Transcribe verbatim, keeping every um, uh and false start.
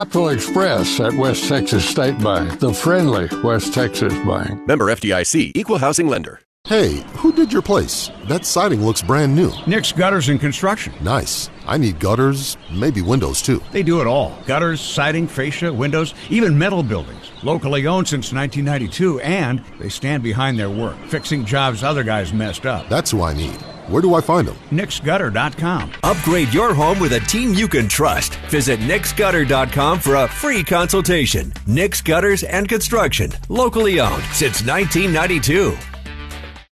Capital Express at West Texas State Bank, the friendly West Texas Bank. Member F D I C, Equal Housing Lender. Hey, who did your place? That siding looks brand new. Nick's Gutters and Construction. Nice. I need gutters, maybe windows too. They do it all. Gutters, siding, fascia, windows, even metal buildings. Locally owned since nineteen ninety-two, and they stand behind their work, fixing jobs other guys messed up. That's who I need. Where do I find them? Nix Gutter dot com. Upgrade your home with a team you can trust. Visit Nix Gutter dot com for a free consultation. Nix Gutters and Construction. Locally owned since nineteen ninety-two.